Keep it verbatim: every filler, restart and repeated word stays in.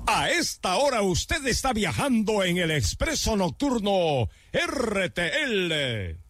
A esta hora usted está viajando en el expreso nocturno R T L.